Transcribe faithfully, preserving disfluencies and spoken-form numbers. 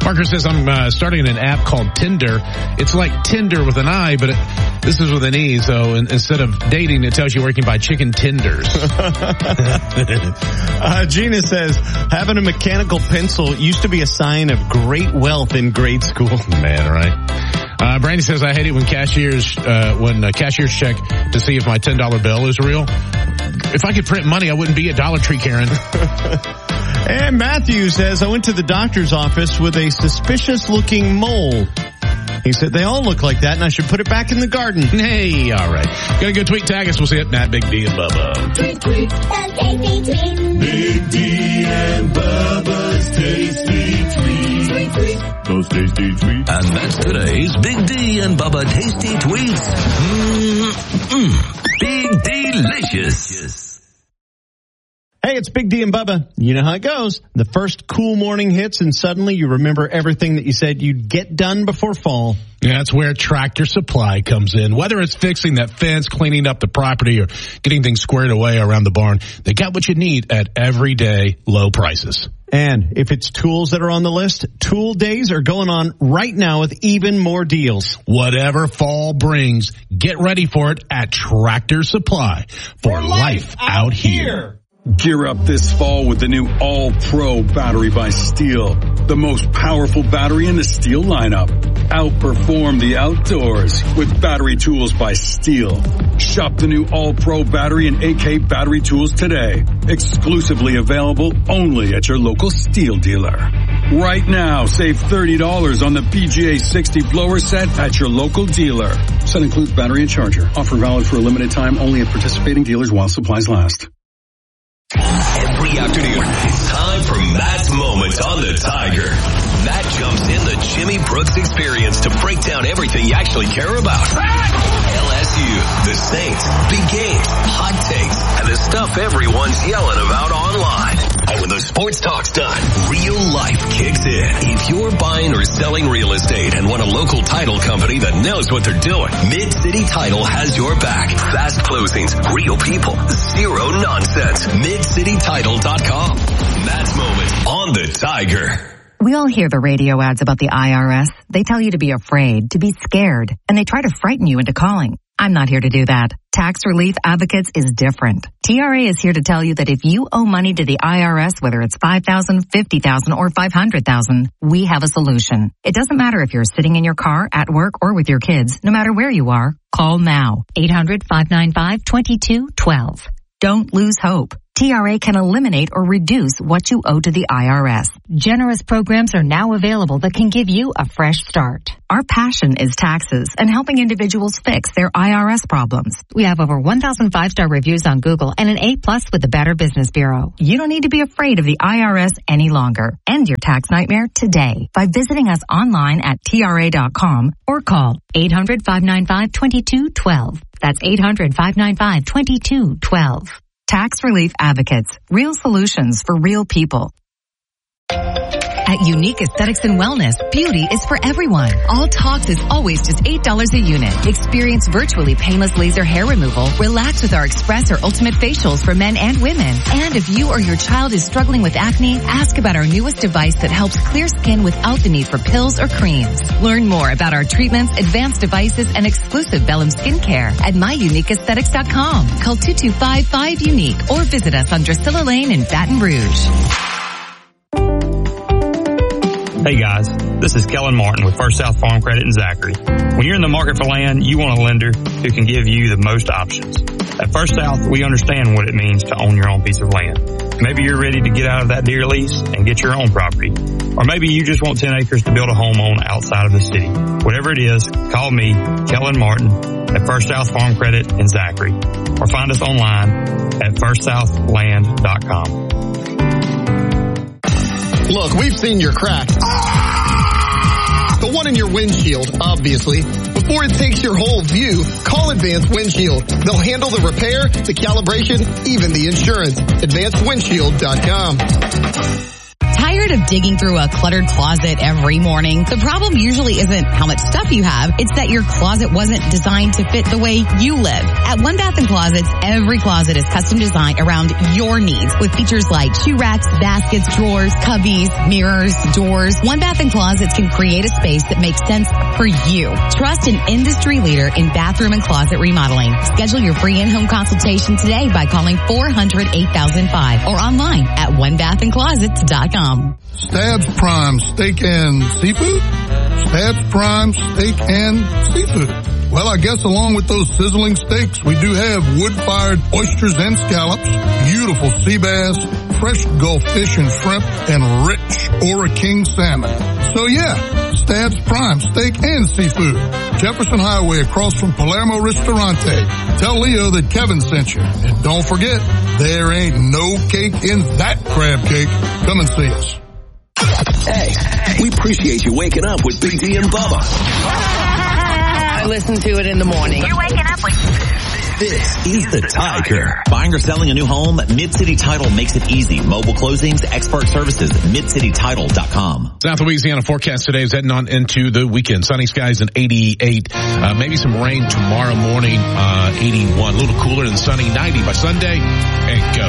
Parker says, I'm uh, starting an app called Tinder. It's like Tinder with an I, but it, this is with an E. So in, instead of dating, it tells you where you can buy chicken tenders. uh, Gina says, having a mechanical pencil used to be a sign of great wealth in grade school. Man, right? Uh, Brandy says, I hate it when cashiers, uh, when uh, cashiers check to see if my ten dollar bill is real. If I could print money, I wouldn't be at Dollar Tree, Karen. And Matthew says, I went to the doctor's office with a suspicious looking mole. He said, they all look like that and I should put it back in the garden. Hey, all right. Gonna go tweet tag us. We'll see it. Matt, Big D, and Bubba. Tweet, tweet, the tasty tweet. Big D and Bubba's tasty tweet. Tweet, tweet. Those tasty tweets. And that's today's Big D and Bubba tasty tweets. Mm-mm. Big delicious. Hey, it's Big D and Bubba. You know how it goes. The first cool morning hits and suddenly you remember everything that you said you'd get done before fall. Yeah, that's where Tractor Supply comes in. Whether it's fixing that fence, cleaning up the property, or getting things squared away around the barn, they got what you need at everyday low prices. And if it's tools that are on the list, tool days are going on right now with even more deals. Whatever fall brings, get ready for it at Tractor Supply for, for life, life out here. here. Gear up this fall with the new All-Pro battery by Steel. The most powerful battery in the Steel lineup. Outperform the outdoors with battery tools by Steel. Shop the new All-Pro battery and A K battery tools today. Exclusively available only at your local Steel dealer. Right now, save thirty dollars on the P G A sixty blower set at your local dealer. Set includes battery and charger. Offer valid for a limited time only at participating dealers while supplies last. Every afternoon, it's time for Matt's Moments on the Tiger. Matt jumps in the Jimmy Brooks experience to break down everything you actually care about. L S U, the Saints, big games, hot takes, and the stuff everyone's yelling about online. And when the sports talk's done, real life kicks in. If you're buying or selling real estate and want a local title company that knows what they're doing, Mid-City Title has your back. Fast closings, real people, zero nonsense. mid city title dot com. Matt's Moments on the Tiger. We all hear the radio ads about the I R S. They tell you to be afraid, to be scared, and they try to frighten you into calling. I'm not here to do that. Tax Relief Advocates is different. T R A is here to tell you that if you owe money to the I R S, whether it's five thousand dollars, fifty thousand dollars, or five hundred thousand dollars, we have a solution. It doesn't matter if you're sitting in your car, at work, or with your kids. No matter where you are, call now. eight hundred, five nine five, two two one two. Don't lose hope. T R A can eliminate or reduce what you owe to the I R S. Generous programs are now available that can give you a fresh start. Our passion is taxes and helping individuals fix their I R S problems. We have over one thousand five-star reviews on Google and an A plus with the Better Business Bureau. You don't need to be afraid of the I R S any longer. End your tax nightmare today by visiting us online at T R A dot com or call eight hundred, five nine five, two two one two. That's eight hundred, five nine five, two two one two. Tax Relief Advocates. Real solutions for real people. At Unique Aesthetics and Wellness, beauty is for everyone. All Talks is always just eight dollars a unit. Experience virtually painless laser hair removal. Relax with our Express or Ultimate facials for men and women. And if you or your child is struggling with acne, ask about our newest device that helps clear skin without the need for pills or creams. Learn more about our treatments, advanced devices, and exclusive Bellum skincare at my unique aesthetics dot com. Call two two five, five, unique or visit us on Drusilla Lane in Baton Rouge. Hey guys, this is Kellen Martin with First South Farm Credit in Zachary. When you're in the market for land, you want a lender who can give you the most options. At First South, we understand what it means to own your own piece of land. Maybe you're ready to get out of that deer lease and get your own property. Or maybe you just want ten acres to build a home on outside of the city. Whatever it is, call me, Kellen Martin, at First South Farm Credit in Zachary. Or find us online at first south land dot com. Look, we've seen your crack. Ah! The one in your windshield, obviously. Before it takes your whole view, call Advanced Windshield. They'll handle the repair, the calibration, even the insurance. advanced windshield dot com. Tired of digging through a cluttered closet every morning, the problem usually isn't how much stuff you have. It's that your closet wasn't designed to fit the way you live. At One Bath and Closets, every closet is custom designed around your needs with features like shoe racks, baskets, drawers, cubbies, mirrors, doors. One Bath and Closets can create a space that makes sense for you. Trust an industry leader in bathroom and closet remodeling. Schedule your free in-home consultation today by calling four hundred, eight thousand five or online at one bath and closets dot com. Stabs Prime Steak and Seafood? Stabs Prime Steak and Seafood. Well, I guess along with those sizzling steaks, we do have wood-fired oysters and scallops, beautiful sea bass, fresh Gulf fish and shrimp, and rich Ora King salmon. So yeah, Stabs Prime Steak and Seafood. Jefferson Highway across from Palermo Ristorante. Tell Leo that Kevin sent you. And don't forget, there ain't no cake in that crab cake. Come and see us. Hey, we appreciate you waking up with Big D and Bubba. I listen to it in the morning. You're waking up with... This is the Tiger. Buying or selling a new home? Mid-City Title makes it easy. Mobile closings, expert services, mid city title dot com. South Louisiana forecast today is heading on into the weekend. Sunny skies and eighty-eight. Uh, maybe some rain tomorrow morning, uh, eighty-one. A little cooler than sunny, ninety by Sunday. And go.